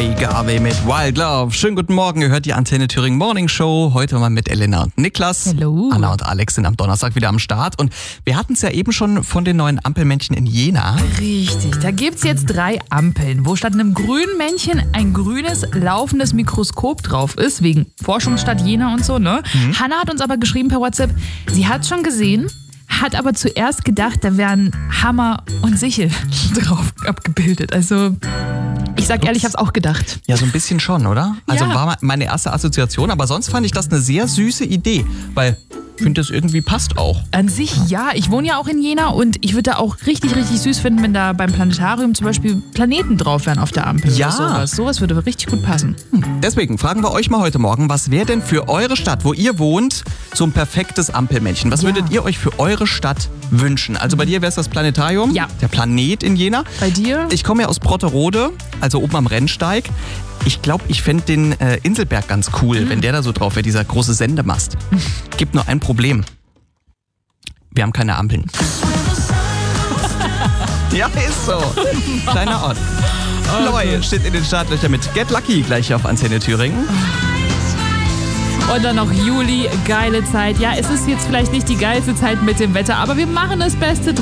Ray Garvey mit Wild Love. Schönen guten Morgen, ihr hört die Antenne Thüringen Morning Show. Heute mal mit Elena und Niklas. Hallo. Anna und Alex sind am Donnerstag wieder am Start. Und wir hatten es ja eben schon von den neuen Ampelmännchen in Jena. Richtig, da gibt's jetzt 3 Ampeln, wo statt einem grünen Männchen ein grünes, laufendes Mikroskop drauf ist, wegen Forschungsstadt Jena und so, ne? Hanna hat uns aber geschrieben per WhatsApp, sie hat's schon gesehen, hat aber zuerst gedacht, da wären Hammer und Sichel drauf abgebildet. Also, ich sag ehrlich, ich hab's auch gedacht. Ja, so ein bisschen schon, oder? Also Ja. war meine erste Assoziation, aber sonst fand ich das eine sehr süße Idee, weil ich finde, das irgendwie passt auch. An sich ja, ich wohne ja auch in Jena und ich würde da auch richtig, richtig süß finden, wenn da beim Planetarium zum Beispiel Planeten drauf wären auf der Ampel Ja. oder sowas. Sowas würde richtig gut passen. Deswegen fragen wir euch mal heute Morgen, was wäre denn für eure Stadt, wo ihr wohnt, so ein perfektes Ampelmännchen? Was würdet ihr euch für eure Stadt wünschen? Also bei dir wäre es das Planetarium, Ja. der Planet in Jena. Bei dir? Ich komme ja aus Brotterode, also oben am Rennsteig. Ich glaube, ich fände den Inselberg ganz cool, wenn der da so drauf wäre, dieser große Sendemast. Gibt nur ein Problem. Wir haben keine Ampeln. Ja, ist so. Kleiner Ort. Neu steht in den Startlöchern mit Get Lucky gleich auf Antenne Thüringen. Und dann noch Juli, geile Zeit. Ja, es ist jetzt vielleicht nicht die geilste Zeit mit dem Wetter, aber wir machen das Beste